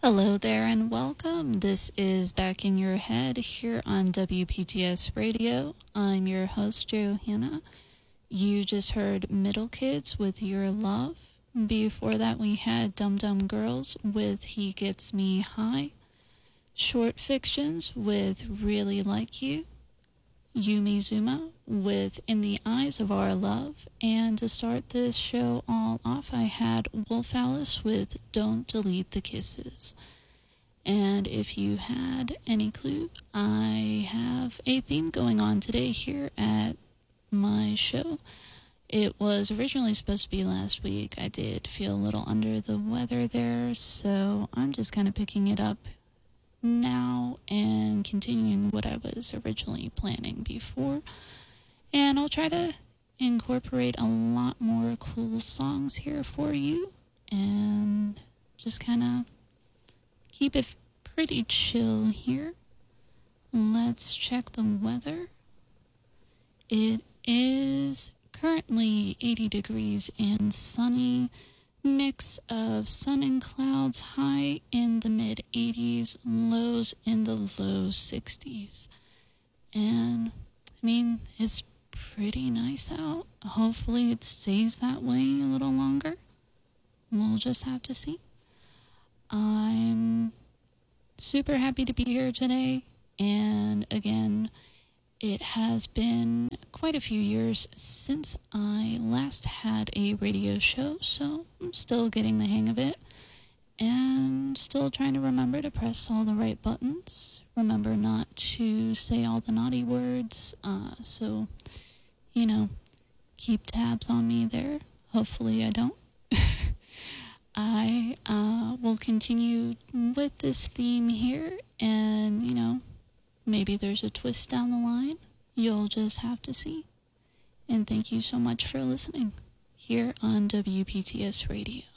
Hello there and welcome. This is Back in Your Head here on WPTS Radio. I'm your host, Johanna. You just heard Middle Kids with Your Love. Before that, we had Dum Dum Girls with He Gets Me High. Short Fictions with Really Like You. Yumi Zuma with In the Eyes of Our Love. And to start this show all off, I had Wolf Alice with Don't Delete the Kisses. And if you had any clue, I have a theme going on today here at my show. It was originally supposed to be last week. I did feel a little under the weather there, so I'm just kind of picking it up now and continuing what I was originally planning before. And I'll try to incorporate a lot more cool songs here for you and just kind of keep it pretty chill here. Let's check the weather. It is currently 80 degrees and sunny. Mix of sun and clouds, high in the mid-80s, lows in the low 60s. And, it's pretty nice out. Hopefully it stays that way a little longer. We'll just have to see. I'm super happy to be here today. And again, it has been quite a few years since I last had a radio show, so I'm still getting the hang of it and still trying to remember to press all the right buttons. Remember not to say all the naughty words, so, keep tabs on me there. Hopefully I don't. I will continue with this theme here and, maybe there's a twist down the line. You'll just have to see. And thank you so much for listening here on WPTS Radio.